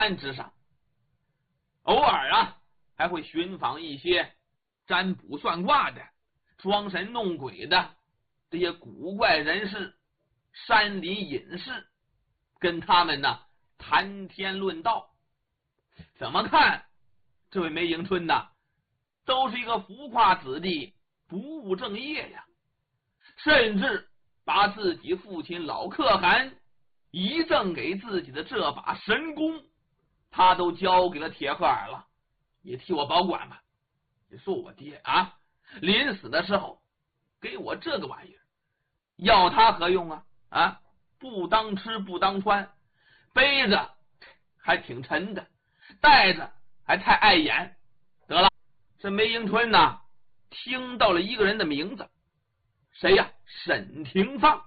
山之上，偶尔还会寻访一些占卜算卦的、装神弄鬼的这些古怪人士、山林隐士，跟他们谈天论道。怎么看这位梅迎春都是一个浮夸子弟，不务正业呀，甚至把自己父亲老可汗遗赠给自己的这把神弓，他都交给了铁鹤儿了，也替我保管吧。你说我爹临死的时候给我这个玩意儿，要他何用不当吃不当穿，背着还挺沉的，带着还太碍眼。得了，这梅迎春听到了一个人的名字，谁呀？沈廷芳。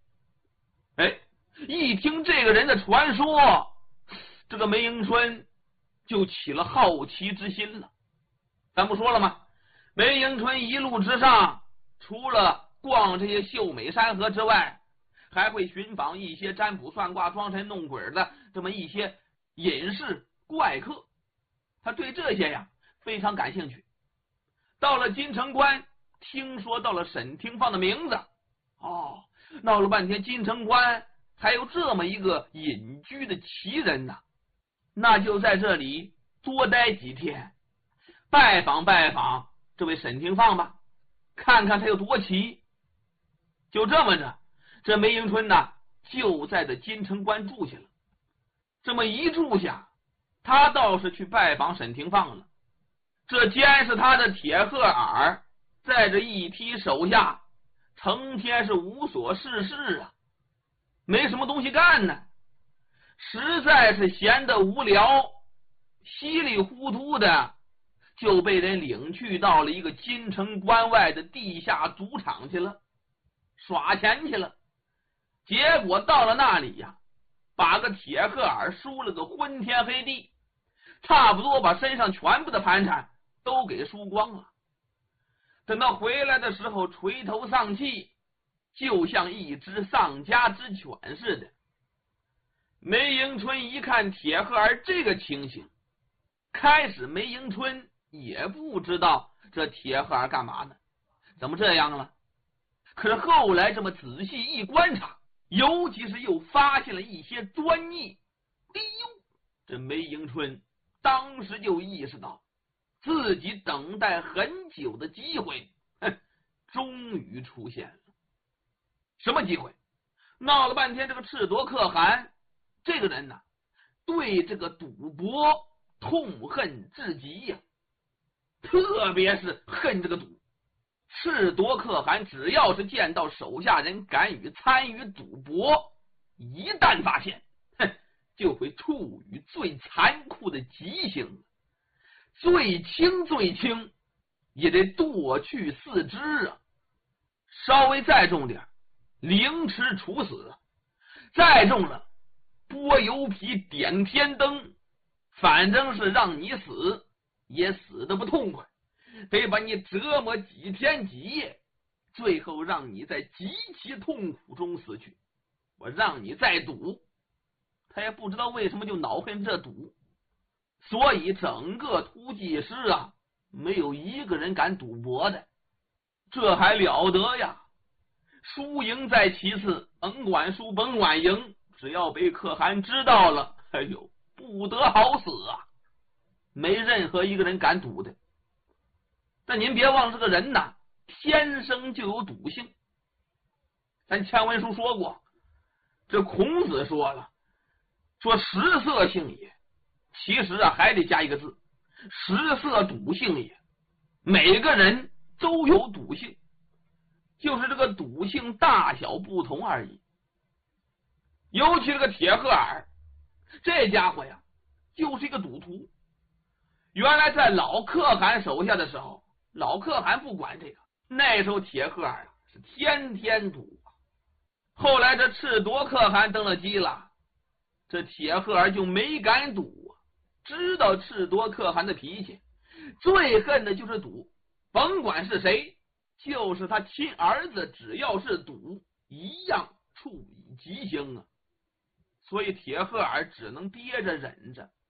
一听这个人的传说，这个梅迎春就起了好奇之心了。咱不说了吗？梅迎春一路之上，除了逛这些秀美山河之外，还会寻访一些占卜算卦、装神弄鬼的这么一些隐士怪客，他对这些非常感兴趣。到了金城关，听说到了沈廷芳的名字，闹了半天金城关还有这么一个隐居的奇人那就在这里多待几天，拜访这位沈廷芳吧，看看他有多奇。就这么着，这梅迎春就在这金城关住下了。这么一住下，他倒是去拜访沈廷芳了。这监视他的铁鹤儿在这一批手下成天是无所事事没什么东西干呢，实在是闲得无聊，稀里糊涂的就被人领去到了一个金城关外的地下赌场去了，耍钱去了。结果到了那里把个铁鹤儿输了个昏天黑地，差不多把身上全部的盘缠都给输光了。等到回来的时候垂头丧气，就像一只丧家之犬似的。梅迎春一看铁鹤儿这个情形，开始梅迎春也不知道这铁鹤儿干嘛呢，怎么这样了。可是后来这么仔细一观察，尤其是又发现了一些端倪，这梅迎春当时就意识到自己等待很久的机会终于出现了。什么机会？闹了半天这个赤铎可汗这个人对这个赌博痛恨至极特别是恨这个赌。赤铎可汗只要是见到手下人敢于参与赌博，一旦发现就会处于最残酷的极刑，最轻也得剁去四肢稍微再重点凌迟处死，再重了剥油皮点天灯，反正是让你死也死得不痛快，得把你折磨几天几夜，最后让你在极其痛苦中死去。我让你再赌，他也不知道为什么就恼恨这赌，所以整个突骑师没有一个人敢赌博的。这还了得呀，输赢在其次，甭管输甭管赢，只要被可汗知道了，不得好死没任何一个人敢赌的。但您别忘了，这个人天生就有赌性。咱前文书说过，这孔子说了，说食色性也，其实还得加一个字，食色赌性也。每个人都有赌性，就是这个赌性大小不同而已。尤其这个铁鹤儿，这家伙就是一个赌徒。原来在老可汗手下的时候，老可汗不管这个，那时候铁鹤儿是天天赌。后来这赤铎可汗登了基了，这铁鹤儿就没敢赌知道赤铎可汗的脾气，最恨的就是赌，甭管是谁，就是他亲儿子，只要是赌，一样处以极刑所以铁鹤儿只能憋着忍着，